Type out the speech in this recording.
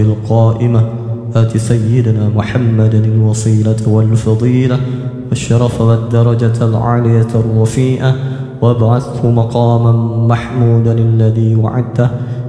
القائمة آت سيدنا محمد الوصيلة والفضيلة والشرف والدرجة العالية الرفيئة وابعثه مقاما محمودا الذي وعدته